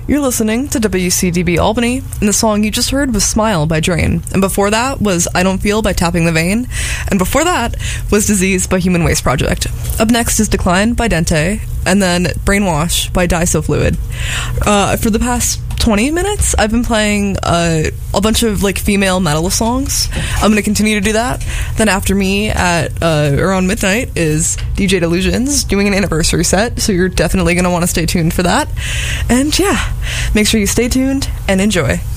You're listening to WCDB Albany, and the song you just heard was Smile by Drain. And before that was I Don't Feel by Tapping the Vein. And before that was Disease by Human Waste Project. Up next is Decline by Dente, and then Brainwash by Disofluid. For the past 20 minutes, I've been playing a bunch of like female metal songs. I'm going to continue to do that. Then after me at around midnight is DJ Delusions doing an anniversary set, so you're definitely going to want to stay tuned for that. And yeah, make sure you stay tuned and enjoy.